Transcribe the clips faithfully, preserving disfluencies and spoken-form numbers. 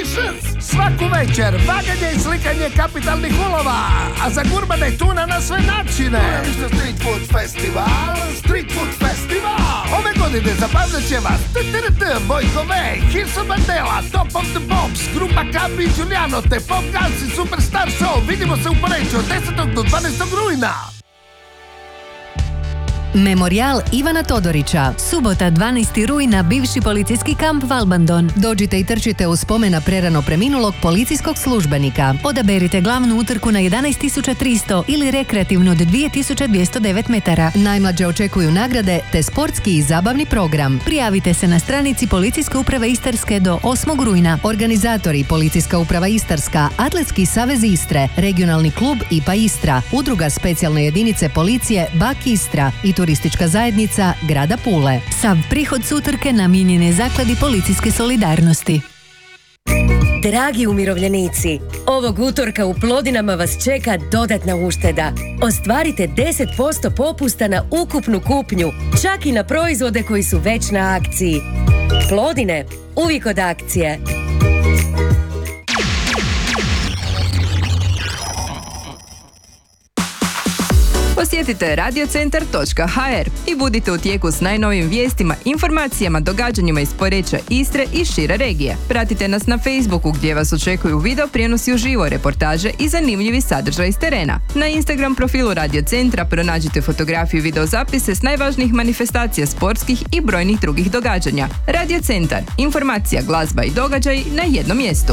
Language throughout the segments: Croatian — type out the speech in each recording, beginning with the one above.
Promotions. Svaku večer vaganje i slikanje kapitalnih ulova, a za gurmane i tuna na sve načine. Tunalište Street Food Festival, Street Food Festival. Ove godine zabavljat će vas T T R T, Vojko V, Hilson Mandela, Top of the Pops, grupa Kambi i Giuliano, te Pop Guns i Superstar Show. Vidimo se u Poreču od desetog do dvanaestog rujna. Memorijal Ivana Todorića. Subota dvanaesti rujna, bivši policijski kamp Valbandon. Dođite i trčite u spomen na prerano preminulog policijskog službenika. Odaberite glavnu utrku na jedanaest tisuća tristo ili rekreativnu od dvije tisuće dvjesto devet metara. Najmlađe očekuju nagrade te sportski i zabavni program. Prijavite se na stranici Policijske uprave Istarske do osmog rujna. Organizatori Policijska uprava Istarska, Atletski savez Istre, Regionalni klub I P A Istra, Udruga specijalne jedinice policije Bak Istra i Turistička zajednica grada Pule. Sav prihod s utrke namijenjen je Zakladi policijske solidarnosti. Dragi umirovljenici, ovog utorka u Plodinama vas čeka dodatna ušteda. Ostvarite deset posto popusta na ukupnu kupnju, čak i na proizvode koji su već na akciji. Plodine, uvijek od akcije. Posjetite radiocentar točka ha er i budite u tijeku s najnovijim vijestima, informacijama, događanjima iz Poreča, Istre i šire regije. Pratite nas na Facebooku gdje vas očekuju video prijenosi uživo, reportaže i zanimljivi sadržaj iz terena. Na Instagram profilu Radiocentra pronađite fotografiju i videozapise s najvažnijih manifestacija sportskih i brojnih drugih događanja. Radiocentar, informacija, glazba i događaj na jednom mjestu.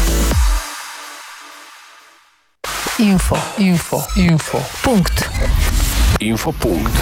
Info, info, info. Punkt. Info punkt.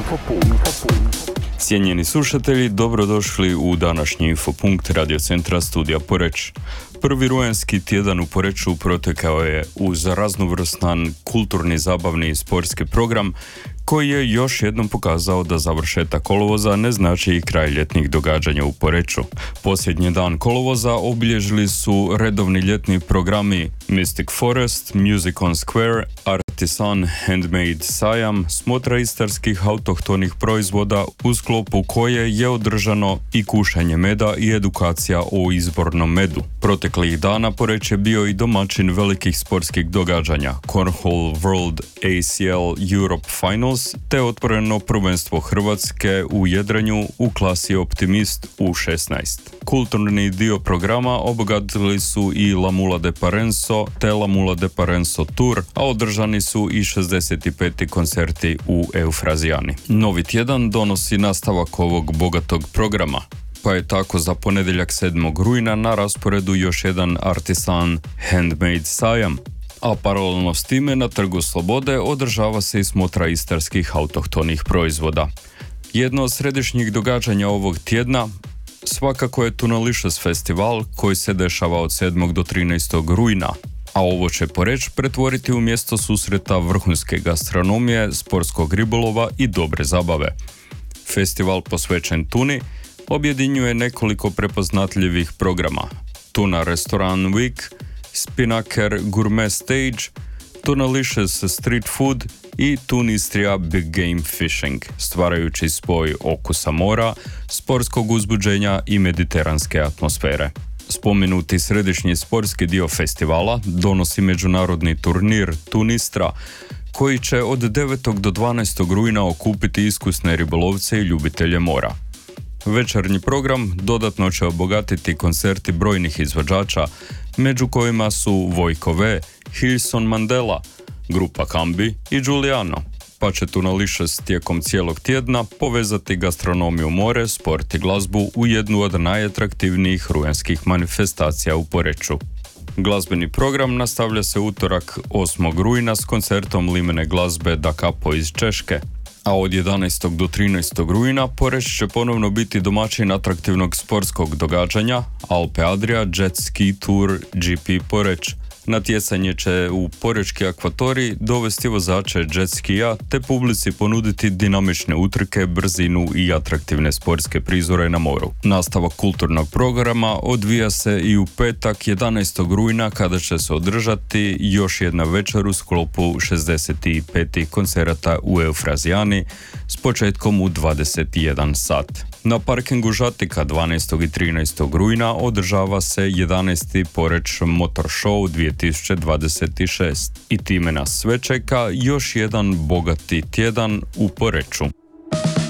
Cijenjeni slušatelji, dobrodošli u današnji Infopunkt Radiocentra studija Poreč. Prvi rujanski tjedan u Poreču protekao je uz raznovrstan kulturni, zabavni i sportski program koji je još jednom pokazao da završetak kolovoza ne znači i kraj ljetnih događanja u Poreču. Posljednji dan kolovoza obilježili su redovni ljetni programi Mystic Forest, Music on Square, Artisan Handmade sajam, smotra istarskih autohtonih proizvoda u sklopu koje je održano i kušanje meda i edukacija o izbornom medu. Proteklih dana Poreč je bio i domaćin velikih sportskih događanja, Cornhole World A C L Europe Finals, te otvoreno prvenstvo Hrvatske u jedrenju u klasi Optimist U šesnaest. Kulturni dio programa obogatili su i La Mula de Parenzo te La Mula de Parenzo Tour, a održani su i šezdeset peti koncerti u Eufrazijani. Novi tjedan donosi nastavak ovog bogatog programa, pa je tako za ponedjeljak sedmog rujna na rasporedu još jedan Artisan Handmade sajam, a paralelno s time na Trgu Slobode održava se i smotra istarskih autohtonih proizvoda. Jedno od središnjih događanja ovog tjedna svakako je Tunalicious festival koji se dešava od sedmog do trinaestog rujna, a ovo će Poreč pretvoriti u mjesto susreta vrhunske gastronomije, sportskog ribolova i dobre zabave. Festival posvećen tuni objedinjuje nekoliko prepoznatljivih programa: Tuna Restaurant Week, Spinnaker Gourmet Stage, Tunalicious Street Food i Tunistria Big Game Fishing, stvarajući spoj okusa mora, sportskog uzbuđenja i mediteranske atmosfere. Spomenuti središnji sportski dio festivala donosi međunarodni turnir Tunistra, koji će od devetog do dvanaestog rujna okupiti iskusne ribolovce i ljubitelje mora. Večernji program dodatno će obogatiti koncerti brojnih izvođača, među kojima su Vojko V, Hilson Mandela, grupa Kambi i Giuliano, pa će Tunalicious tijekom cijelog tjedna povezati gastronomiju, more, sport i glazbu u jednu od najatraktivnijih rujanskih manifestacija u Poreču. Glazbeni program nastavlja se utorak osmog rujna s koncertom limene glazbe Da Capo iz Češke, a od jedanaestog do trinaestog rujna Poreč će ponovno biti domaćin atraktivnog sportskog događanja Alpe Adria Jet Ski Tour G P Poreč, Natjecanje će u porečki akvatorij dovesti vozače jet skija te publici ponuditi dinamične utrke, brzinu i atraktivne sportske prizore na moru. Nastavak kulturnog programa odvija se i u petak jedanaestog rujna kada će se održati još jedna večer u sklopu šezdeset pet koncerata u Eufrazijani s početkom u dvadeset jedan sat. Na parkingu Žatika dvanaestog i trinaestog rujna održava se jedanaesti Poreč Motor Show dvije tisuće dvadeset šest i time nas sve čeka još jedan bogati tjedan u Poreču.